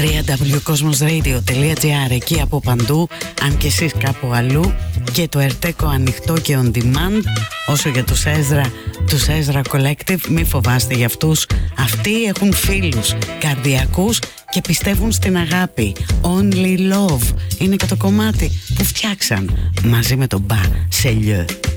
www.cosmosradio.gr, εκεί από παντού, αν και εσείς κάπου αλλού, και το Ερτέκο ανοιχτό και on demand. Όσο για τους Ezra Collective, μη φοβάστε για αυτούς. Αυτοί έχουν φίλους καρδιακούς και πιστεύουν στην αγάπη. Only Love είναι και το κομμάτι που φτιάξαν μαζί με τον Μπα Σελιeu.